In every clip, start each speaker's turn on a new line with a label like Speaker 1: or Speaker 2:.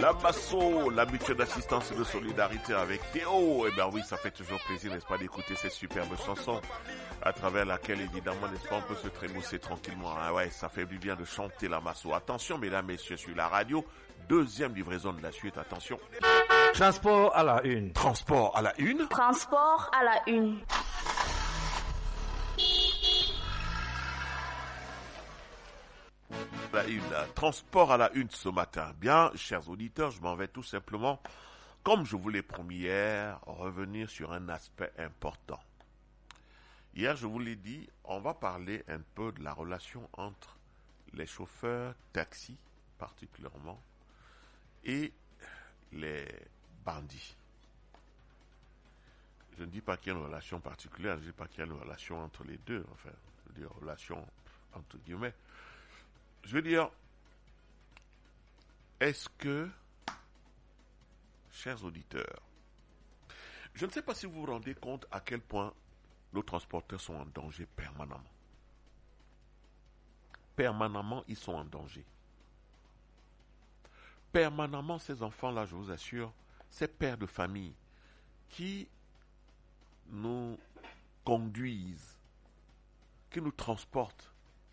Speaker 1: La Masso, la mutuelle d'assistance et de solidarité avec Théo. Eh bien oui, ça fait toujours plaisir, n'est-ce pas, d'écouter cette superbe chanson à travers laquelle, évidemment, n'est-ce pas, on peut se trémousser tranquillement. Ah ouais, ça fait du bien de chanter la Masso. Attention, mesdames, messieurs, sur la radio, deuxième livraison de la suite, attention.
Speaker 2: Transport à la une.
Speaker 1: Transport à la une.
Speaker 3: Transport à la une.
Speaker 1: La une, transport à la une ce matin. Bien, chers auditeurs, je m'en vais tout simplement, comme je vous l'ai promis hier, revenir sur un aspect important. Hier, je vous l'ai dit, on va parler un peu de la relation entre les chauffeurs taxi, particulièrement, et les bandits. Je ne dis pas qu'il y a une relation particulière, je ne dis pas qu'il y a une relation entre les deux, enfin, je veux dire relation entre guillemets. Je veux dire, est-ce que, chers auditeurs, je ne sais pas si vous vous rendez compte à quel point nos transporteurs sont en danger permanemment. Permanemment, ils sont en danger. Permanemment, ces enfants-là, je vous assure, ces pères de famille qui nous conduisent, qui nous transportent,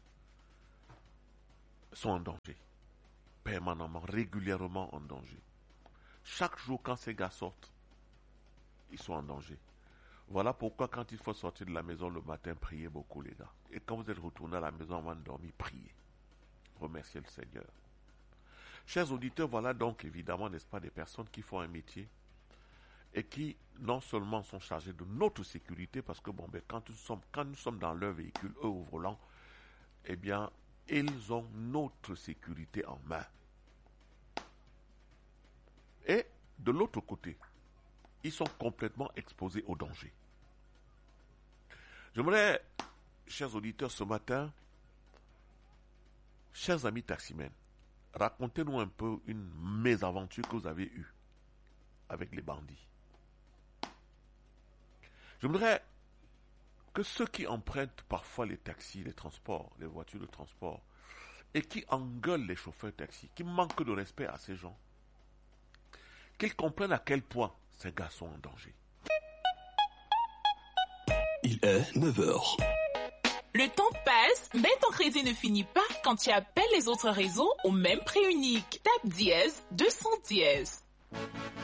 Speaker 1: sont en danger. Permanemment, régulièrement en danger. Chaque jour, quand ces gars sortent, ils sont en danger. Voilà pourquoi quand il faut sortir de la maison le matin, priez beaucoup les gars. Et quand vous êtes retourné à la maison avant de dormir, priez. Remerciez le Seigneur. Chers auditeurs, voilà donc évidemment, n'est-ce pas, des personnes qui font un métier et qui non seulement sont chargées de notre sécurité, parce que bon, ben, quand nous sommes dans leur véhicule, eux au volant, eh bien, ils ont notre sécurité en main. Et de l'autre côté, ils sont complètement exposés au danger. J'aimerais, chers auditeurs, ce matin, chers amis taximens, racontez-nous un peu une mésaventure que vous avez eue avec les bandits. J'aimerais que ceux qui empruntent parfois les taxis, les transports, les voitures de transport, et qui engueulent les chauffeurs taxis, qui manquent de respect à ces gens, qu'ils comprennent à quel point ces gars sont en danger.
Speaker 4: Il est 9h.
Speaker 5: Le temps passe, mais ton crédit ne finit pas quand tu appelles les autres réseaux au même prix unique. Tape dièse 200 dièse.